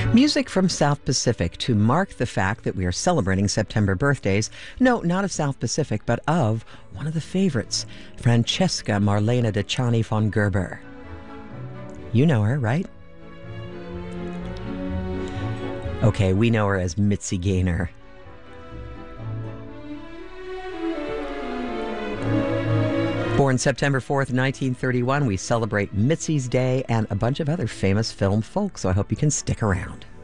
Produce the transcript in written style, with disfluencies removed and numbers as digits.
Music from South Pacific to mark the fact that we are celebrating September birthdays. No, not of South Pacific, but of one of the favorites, Francesca Marlene Dechani von Gerber. You know her, right? Okay, we know her as Mitzi Gaynor. Born September 4th, 1931, we celebrate Mitzi's Day and a bunch of other famous film folk, so I hope you can stick around.